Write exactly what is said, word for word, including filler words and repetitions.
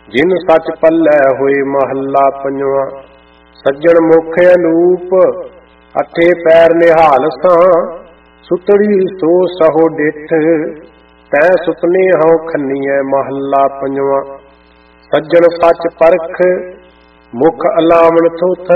जिन सच पल्लै होए महला पंजवा। सज्जन मुख अनूप अठे पैर निहाल सां, सुतड़ी सो सहो डिठ तै सुपने हौ खन्नीऐ महला पंजवा। सज्जन सच परख मुख अलामन थोथ,